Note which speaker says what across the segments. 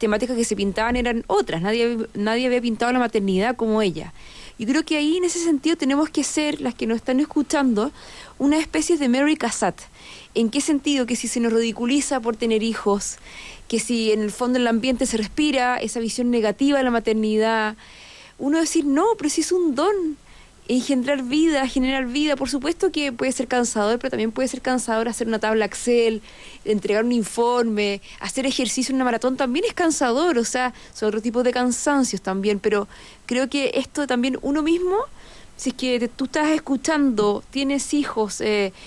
Speaker 1: temáticas que se pintaban eran otras, nadie había pintado la maternidad como ella. Yo creo que ahí en ese sentido tenemos que ser, las que nos están escuchando, una especie de Mary Cassatt. ¿En qué sentido? Que si se nos ridiculiza por tener hijos, que si en el fondo en el ambiente se respira esa visión negativa de la maternidad, uno decir, no, pero si es un don, engendrar vida, generar vida. Por supuesto que puede ser cansador, pero también puede ser cansador hacer una tabla Excel, entregar un informe, hacer ejercicio en una maratón también es cansador, o sea, son otro tipo de cansancios también, pero creo que esto también uno mismo, si es que tú estás escuchando, tienes hijos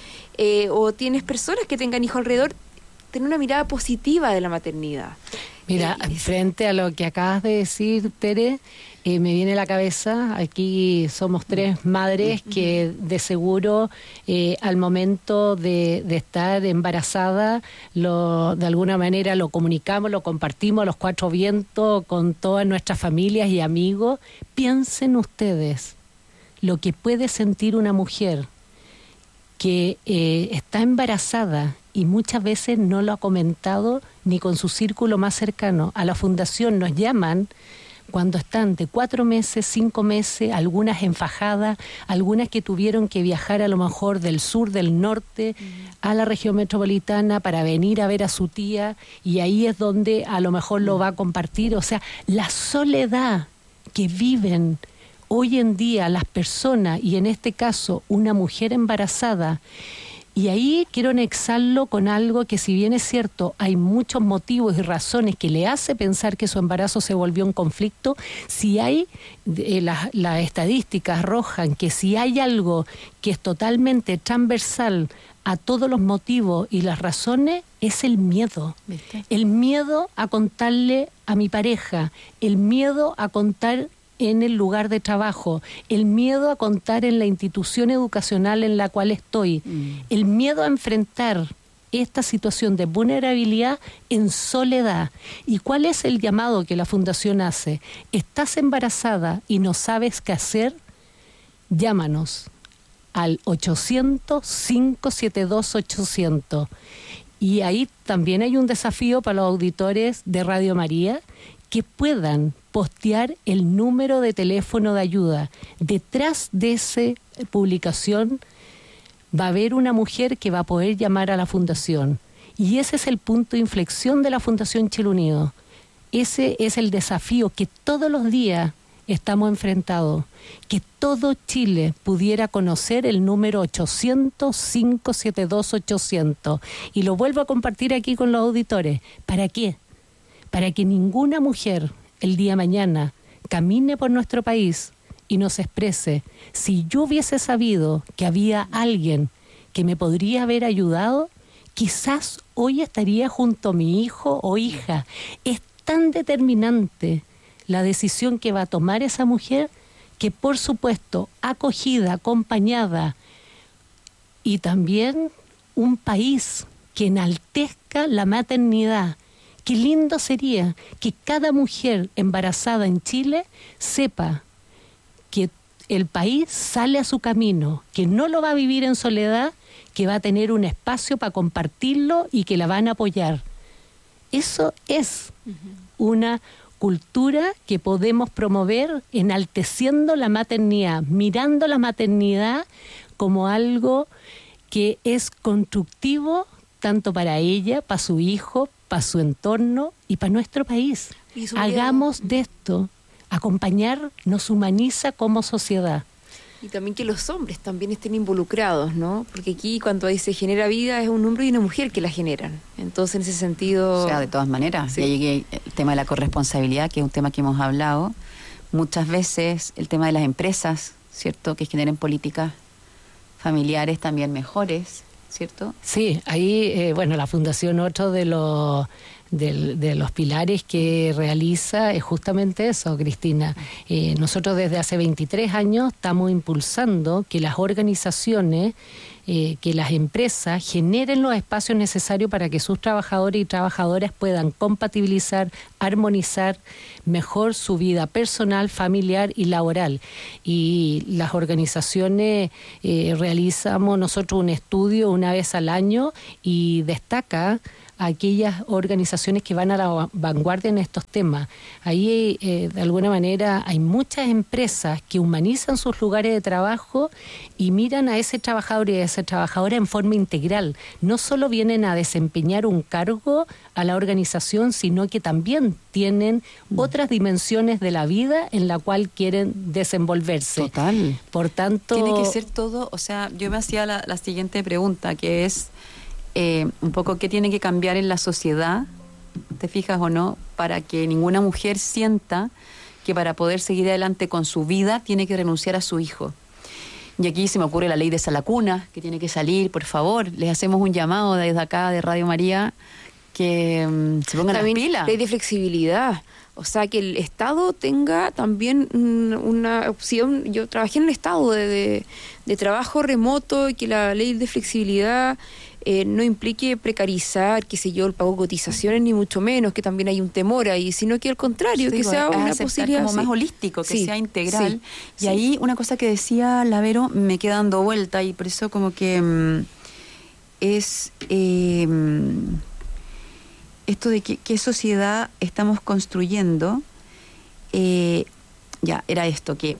Speaker 1: o tienes personas que tengan hijos alrededor, tener una mirada positiva de la maternidad.
Speaker 2: Mira, frente a lo que acabas de decir, Tere, me viene a la cabeza, aquí somos 3 madres que de seguro al momento de estar embarazada, de alguna manera lo comunicamos, lo compartimos a los 4 vientos con todas nuestras familias y amigos. Piensen ustedes lo que puede sentir una mujer que está embarazada y muchas veces no lo ha comentado ni con su círculo más cercano. A la fundación nos llaman cuando están de 4 meses, 5 meses, algunas enfajadas, algunas que tuvieron que viajar a lo mejor del sur, del norte, a la región metropolitana para venir a ver a su tía, y ahí es donde a lo mejor lo va a compartir. O sea, la soledad que viven hoy en día las personas, y en este caso una mujer embarazada. Y ahí quiero anexarlo con algo que, si bien es cierto, hay muchos motivos y razones que le hace pensar que su embarazo se volvió un conflicto, si hay, las estadísticas arrojan que si hay algo que es totalmente transversal a todos los motivos y las razones, es el miedo. ¿Viste? El miedo a contarle a mi pareja, el miedo a contar en el lugar de trabajo, el miedo a contar en la institución educacional en la cual estoy, el miedo a enfrentar esta situación de vulnerabilidad en soledad. ¿Y cuál es el llamado que la Fundación hace? ¿Estás embarazada y no sabes qué hacer? Llámanos al 800-572-800. Y ahí también hay un desafío para los auditores de Radio María, que puedan postear el número de teléfono de ayuda. Detrás de esa publicación va a haber una mujer que va a poder llamar a la Fundación. Y ese es el punto de inflexión de la Fundación Chile Unido. Ese es el desafío que todos los días estamos enfrentados. Que todo Chile pudiera conocer el número 800-572-800. Y lo vuelvo a compartir aquí con los auditores. ¿Para qué? Para que ninguna mujer el día de mañana camine por nuestro país y nos exprese: si yo hubiese sabido que había alguien que me podría haber ayudado, quizás hoy estaría junto a mi hijo o hija. Es tan determinante la decisión que va a tomar esa mujer, que por supuesto, acogida, acompañada, y también un país que enaltezca la maternidad. Qué lindo sería que cada mujer embarazada en Chile sepa que el país sale a su camino, que no lo va a vivir en soledad, que va a tener un espacio para compartirlo y que la van a apoyar. Eso es una cultura que podemos promover, enalteciendo la maternidad, mirando la maternidad como algo que es constructivo tanto para ella, para su hijo, para su entorno y para nuestro país. Hagamos de esto, acompañar nos humaniza como sociedad.
Speaker 1: Y también que los hombres también estén involucrados, ¿no? Porque aquí cuando ahí se genera vida es un hombre y una mujer que la generan. Entonces, en ese sentido...
Speaker 3: O sea, de todas maneras,
Speaker 1: sí.
Speaker 3: Ya llegué el tema de la corresponsabilidad, que es un tema que hemos hablado. Muchas veces el tema de las empresas, ¿cierto? Que generen políticas familiares también mejores, ¿cierto?
Speaker 2: Sí, ahí, la Fundación, otro de los pilares que realiza es justamente eso, Cristina. Nosotros desde hace 23 años estamos impulsando que las organizaciones que las empresas generen los espacios necesarios para que sus trabajadores y trabajadoras puedan compatibilizar, armonizar mejor su vida personal, familiar y laboral. Y las organizaciones realizamos nosotros un estudio una vez al año y destaca aquellas organizaciones que van a la vanguardia en estos temas. Ahí, de alguna manera, hay muchas empresas que humanizan sus lugares de trabajo y miran a ese trabajador y a esa trabajadora en forma integral. No solo vienen a desempeñar un cargo a la organización, sino que también tienen otras dimensiones de la vida en la cual quieren desenvolverse.
Speaker 3: Total.
Speaker 2: Por tanto...
Speaker 3: Tiene que ser todo, o sea, yo me hacía la siguiente pregunta, que es un poco qué tiene que cambiar en la sociedad, ¿te fijas o no?, para que ninguna mujer sienta que para poder seguir adelante con su vida tiene que renunciar a su hijo. Y aquí se me ocurre la ley de Salacuna, que tiene que salir, por favor. Les hacemos un llamado desde acá, de Radio María, que se pongan
Speaker 1: también
Speaker 3: las pilas.
Speaker 1: Ley de flexibilidad. O sea, que el Estado tenga también una opción. Yo trabajé en un Estado de trabajo remoto y que la ley de flexibilidad no implique precarizar, qué sé yo, el pago de cotizaciones, ni mucho menos, que también hay un temor ahí, sino que al contrario, que sea una posibilidad
Speaker 3: como más holístico, que sea integral.
Speaker 1: Sí,
Speaker 3: y ahí una cosa que decía Lavero me queda dando vuelta, y por eso como que es esto de qué sociedad estamos construyendo. Ya, era esto, que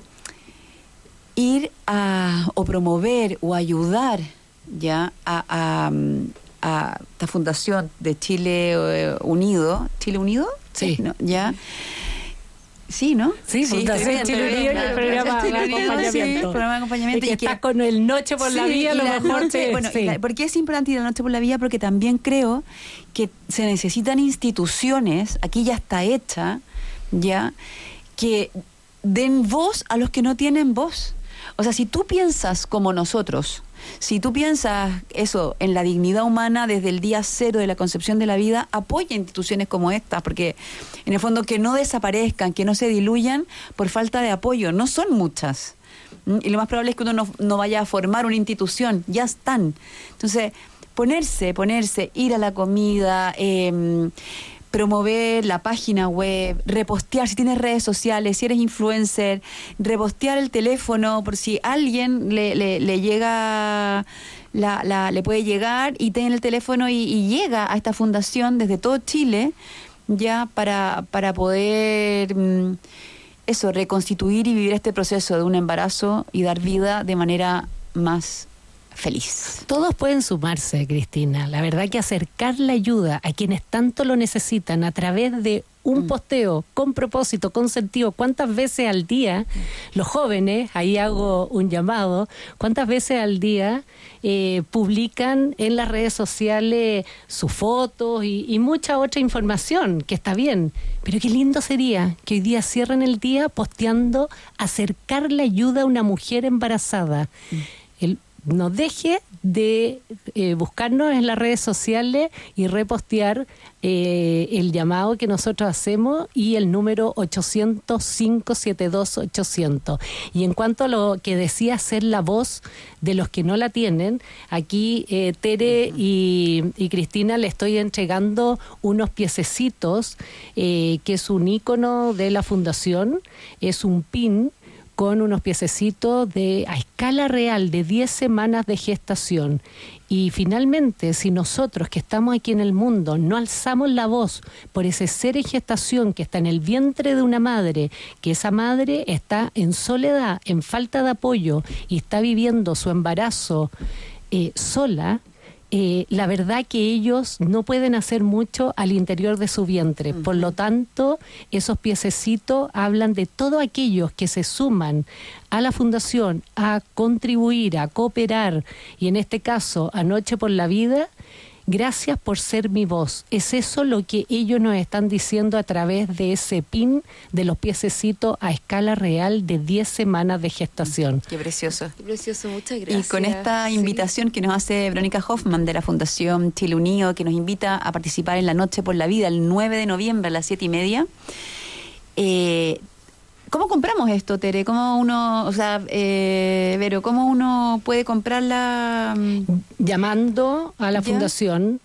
Speaker 3: ir a o promover o ayudar ya a esta fundación de Chile Unido. ¿Chile Unido?
Speaker 2: Sí.
Speaker 3: ¿No? ¿Ya? Sí, ¿no?
Speaker 2: Sí, Fundación Chile Unido y el programa de acompañamiento.
Speaker 3: Programa de acompañamiento.
Speaker 2: Y que estás con el Noche por la Vida, a lo mejor
Speaker 3: noche, bueno,
Speaker 2: sí.
Speaker 3: ¿por qué es importante ir a la Noche por la Vida? Porque también creo que se necesitan instituciones, aquí ya está hecha, ya, que den voz a los que no tienen voz. O sea, si tú piensas como nosotros, si tú piensas eso en la dignidad humana desde el día cero de la concepción de la vida, apoya instituciones como estas, porque en el fondo que no desaparezcan, que no se diluyan por falta de apoyo, no son muchas. Y lo más probable es que uno no vaya a formar una institución, ya están. Entonces, ponerse, ir a la comida, promover la página web, repostear si tienes redes sociales, si eres influencer, repostear el teléfono por si alguien le llega, le puede llegar y tiene el teléfono y llega a esta fundación desde todo Chile ya para poder eso, reconstituir y vivir este proceso de un embarazo y dar vida de manera más feliz.
Speaker 2: Todos pueden sumarse, Cristina. La verdad que acercar la ayuda a quienes tanto lo necesitan a través de un posteo con propósito, con sentido. ¿Cuántas veces al día los jóvenes, ahí hago un llamado, cuántas veces al día publican en las redes sociales sus fotos y mucha otra información, que está bien, pero qué lindo sería que hoy día cierren el día posteando acercar la ayuda a una mujer embarazada. No deje de buscarnos en las redes sociales y repostear el llamado que nosotros hacemos y el número 800-572-800. Y en cuanto a lo que decía ser la voz de los que no la tienen, aquí Tere y Cristina le estoy entregando unos piececitos que es un ícono de la fundación, es un pin con unos piececitos a escala real de 10 semanas de gestación. Y finalmente, si nosotros que estamos aquí en el mundo no alzamos la voz por ese ser en gestación que está en el vientre de una madre, que esa madre está en soledad, en falta de apoyo y está viviendo su embarazo sola, la verdad que ellos no pueden hacer mucho al interior de su vientre. Por lo tanto, esos piececitos hablan de todos aquellos que se suman a la fundación a contribuir, a cooperar, y en este caso a Noche por la Vida. Gracias por ser mi voz. Es eso lo que ellos nos están diciendo a través de ese pin de los piececitos a escala real de 10 semanas de gestación.
Speaker 3: Qué precioso.
Speaker 1: Qué precioso, muchas gracias.
Speaker 3: Y con esta invitación que nos hace Verónica Hoffman de la Fundación Chile Unido, que nos invita a participar en la Noche por la Vida el 9 de noviembre a las 7:30, ¿Cómo compramos esto, Tere? ¿Cómo uno, o sea, Vero, cómo uno puede comprarla?
Speaker 2: Llamando a la
Speaker 3: ¿Ya?
Speaker 2: fundación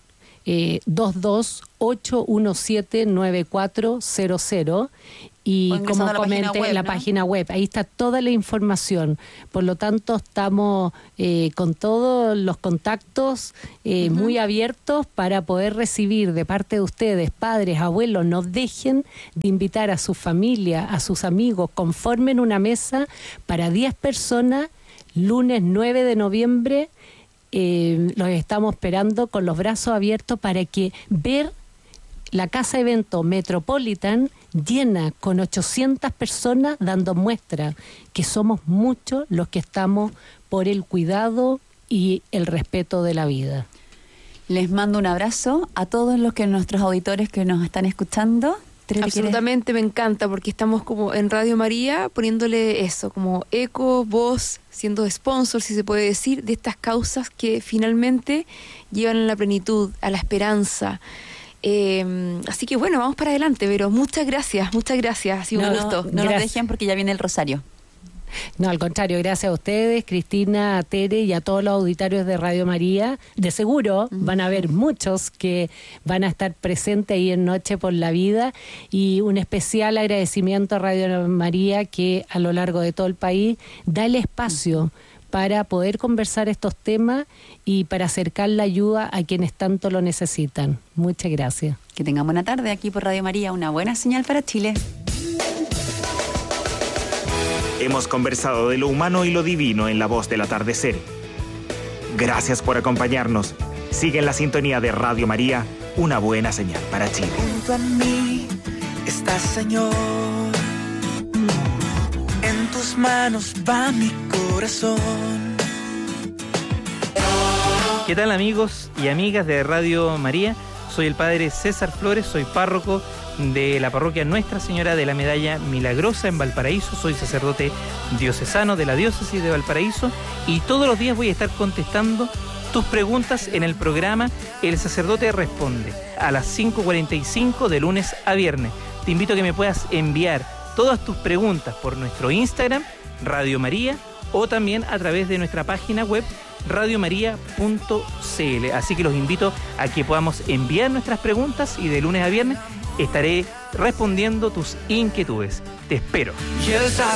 Speaker 2: 228179400 y
Speaker 3: O ingresando
Speaker 2: como
Speaker 3: a la página
Speaker 2: comenté,
Speaker 3: web,
Speaker 2: la
Speaker 3: ¿no?
Speaker 2: página web, ahí está toda la información. Por lo tanto, estamos con todos los contactos muy abiertos para poder recibir de parte de ustedes, padres, abuelos. No dejen de invitar a su familia, a sus amigos, conformen una mesa para 10 personas, lunes 9 de noviembre. Los estamos esperando con los brazos abiertos para que ver la Casa Evento Metropolitan llena con 800 personas dando muestra que somos muchos los que estamos por el cuidado y el respeto de la vida.
Speaker 3: Les mando un abrazo a todos nuestros auditores que nos están escuchando. Tere, ¿te
Speaker 1: Absolutamente me encanta porque estamos como en Radio María poniéndole eso, como eco, voz, siendo sponsor, si se puede decir, de estas causas que finalmente llevan a la plenitud, a la esperanza. Así que bueno, vamos para adelante, Vero. Muchas gracias, ha sido un gusto.
Speaker 3: No nos dejen porque ya viene el rosario.
Speaker 2: No, al contrario, gracias a ustedes, Cristina, a Tere y a todos los auditarios de Radio María. De seguro van a haber muchos que van a estar presentes ahí en Noche por la Vida, y un especial agradecimiento a Radio María, que a lo largo de todo el país da el espacio para poder conversar estos temas y para acercar la ayuda a quienes tanto lo necesitan. Muchas gracias.
Speaker 3: Que tengan buena tarde aquí por Radio María, una buena señal para Chile.
Speaker 4: Hemos conversado de lo humano y lo divino en La Voz del Atardecer. Gracias por acompañarnos. Sigue en la sintonía de Radio María, una buena señal para Chile.
Speaker 5: Junto a mí estás, Señor. En tus manos va mi corazón.
Speaker 6: ¿Qué tal, amigos y amigas de Radio María? Soy el padre César Flores, soy párroco de la parroquia Nuestra Señora de la Medalla Milagrosa en Valparaíso. Soy sacerdote diocesano de la diócesis de Valparaíso y todos los días voy a estar contestando tus preguntas en el programa El Sacerdote Responde a las 5:45 de lunes a viernes. Te invito a que me puedas enviar todas tus preguntas por nuestro Instagram, Radio María, o también a través de nuestra página web radiomaria.cl. Así que los invito a que podamos enviar nuestras preguntas y de lunes a viernes estaré respondiendo tus inquietudes. Te espero.